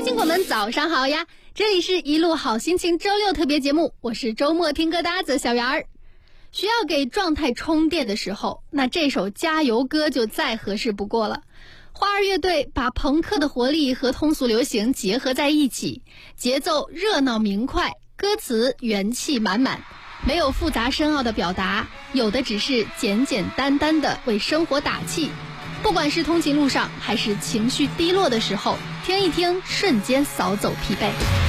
亲果们早上好呀，这里是一路好心情周六特别节目，我是周末听歌搭子小圆儿。需要给状态充电的时候，那这首加油歌就再合适不过了。花儿乐队把朋克的活力和通俗流行结合在一起，节奏热闹明快，歌词元气满满，没有复杂深奥的表达，有的只是简简单单的为生活打气。不管是通勤路上还是情绪低落的时候，听一听，瞬间扫走疲惫。